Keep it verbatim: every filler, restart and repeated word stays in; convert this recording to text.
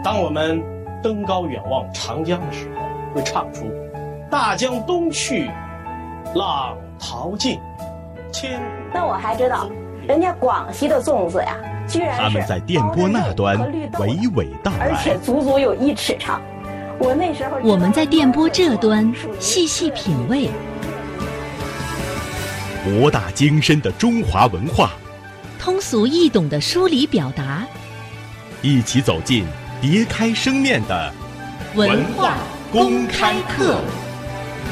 当我们登高远望长江的时候，会唱出大江东去，浪淘尽，千古。 那我还知道，人家广西的粽子呀，居然是他们在电波那端娓娓道来， 而且足足有一尺长。我那时候我们在电波这端细细品味， 博大精深的中华文化， 通俗易懂的梳理表达， 一起走进别开生面的文化公开课。